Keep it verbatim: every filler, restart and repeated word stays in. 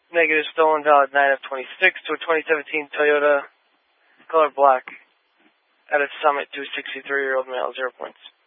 Negative stolen, valid nine of twenty-six to a twenty seventeen Toyota, color black, at a Summit to a sixty-three-year-old male, zero points.